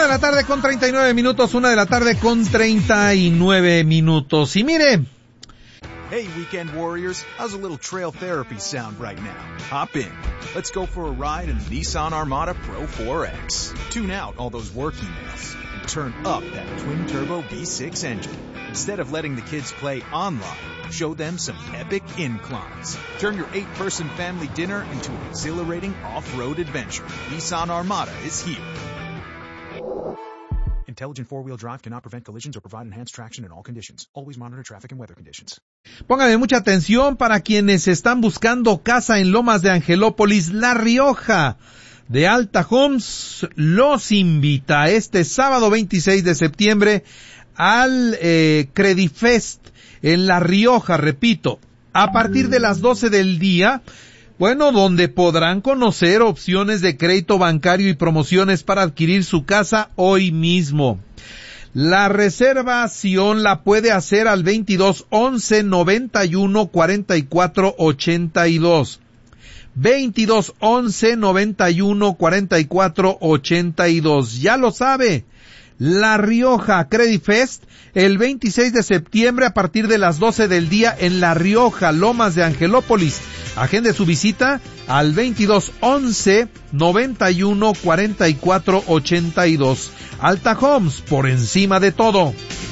la tarde con 39 minutos, 1 de la tarde con 39 minutos. Y mire. Hey, weekend warriors, how's a little trail therapy sound right now? Hop in. Let's go for a ride in the Nissan Armada Pro 4X. Tune out all those work emails and turn up that twin-turbo V6 engine. Instead of letting the kids play online, show them some epic inclines. Turn your 8-person family dinner into an exhilarating off-road adventure. Nissan Armada is here. Intelligent four-wheel drive cannot prevent collisions or provide enhanced traction in all conditions. Always monitor traffic and weather conditions. Póngame mucha atención para quienes están buscando casa en Lomas de Angelópolis, La Rioja. De Alta Homes los invita este sábado 26 de septiembre al Credifest en La Rioja, repito, a partir de las 12 del día. Bueno, donde podrán conocer opciones de crédito bancario y promociones para adquirir su casa hoy mismo. La reservación la puede hacer al 22 11 91 44 82. 22 11 91 44 82. Ya lo sabe. La Rioja Credifest el 26 de septiembre a partir de las 12 del día en La Rioja, Lomas de Angelópolis. Agende su visita al 22 11 91 44 82. Alta Homes, por encima de todo.